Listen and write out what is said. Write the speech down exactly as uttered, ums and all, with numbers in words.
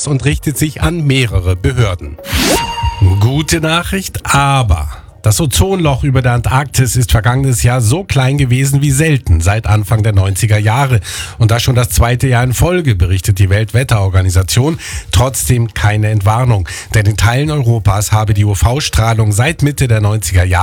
aus und richtet sich an mehrere Behörden. Gute Nachricht, aber das Ozonloch über der Antarktis ist vergangenes Jahr so klein gewesen wie selten seit Anfang der neunziger Jahre. Und das schon das zweite Jahr in Folge, berichtet die Weltwetterorganisation. Trotzdem keine Entwarnung, denn in Teilen Europas habe die U V-Strahlung seit Mitte der neunziger Jahre